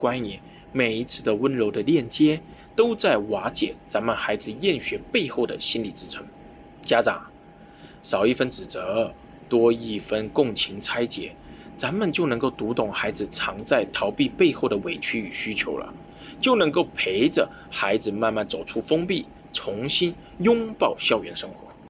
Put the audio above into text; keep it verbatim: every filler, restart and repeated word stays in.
关于每一次的温柔的链接，都在瓦解咱们孩子厌学背后的心理支撑。家长少一分指责，多一分共情拆解，咱们就能够读懂孩子藏在逃避背后的委屈与需求了，就能够陪着孩子慢慢走出封闭，重新拥抱校园生活。